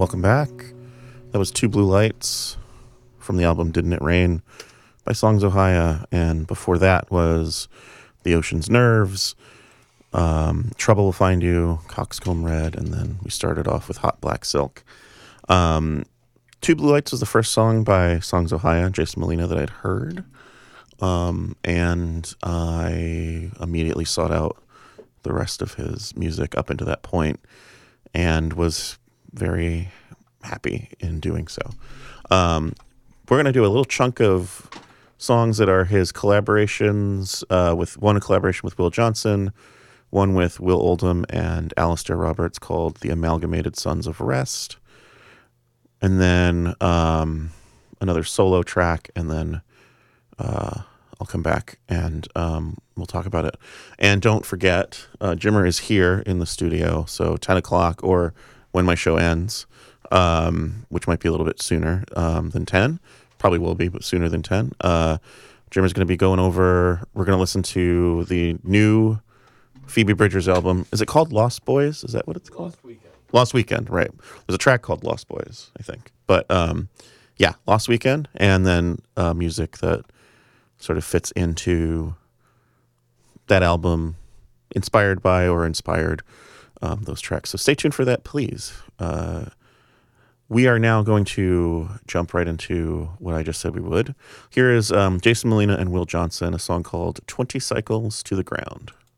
Welcome back. That was Two Blue Lights from the album Didn't It Rain by Songs Ohia. And before that was The Ocean's Nerves, Trouble Will Find You, Coxcomb Red, and then we started off with Hot Black Silk. Two Blue Lights was the first song by Songs Ohia, Jason Molina, that I'd heard. And I immediately sought out the rest of his music up into that point and was very happy in doing so. We're going to do a little chunk of songs that are his collaborations, with one collaboration with Will Johnson, one with Will Oldham and Alistair Roberts called The Amalgamated Sons of Rest, and then another solo track, and then I'll come back and we'll talk about it. And don't forget, Jimmer is here in the studio, so 10 o'clock or when my show ends, which might be a little bit sooner than 10. Probably will be, but sooner than 10. Jimmer's going to be going over, we're going to listen to the new Phoebe Bridgers album. Is it called Lost Boys? Is that what it's called? Lost Weekend, right. There's a track called Lost Boys, I think. But yeah, Lost Weekend, and then music that sort of fits into that album, inspired by or inspired those tracks. So stay tuned for that, please. We are now going to jump right into what I just said we would. Here is Jason Molina and Will Johnson, a song called 20 Cycles to the Ground.